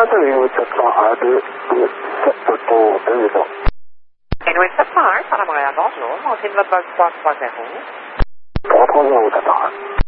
Charlie with the car, sector 2, Et nous, ça part, ça va bonjour. On fait votre box 330. 330 au départ.